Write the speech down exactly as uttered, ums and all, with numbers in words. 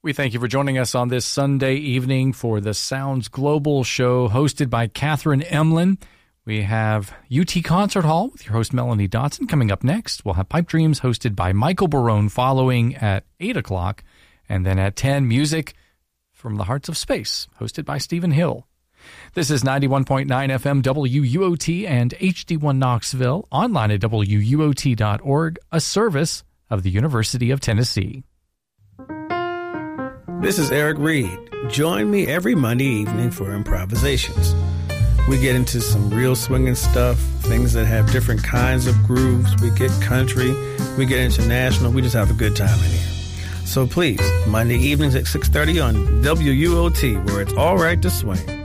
We thank you for joining us on this Sunday evening for the Sounds Global show hosted by Catherine Emlin. We have U T Concert Hall with your host Melanie Dotson coming up next. We'll have Pipe Dreams hosted by Michael Barone following at eight o'clock. And then at ten, music from the Hearts of Space hosted by Stephen Hill. This is ninety-one point nine F M W U O T and H D one Knoxville, online at W U O T dot org, a service of the University of Tennessee. This is Eric Reed. Join me every Monday evening for Improvisations. We get into some real swinging stuff, things that have different kinds of grooves. We get country, we get international. We just have a good time in here. So please, Monday evenings at six thirty on W U O T, where it's all right to swing.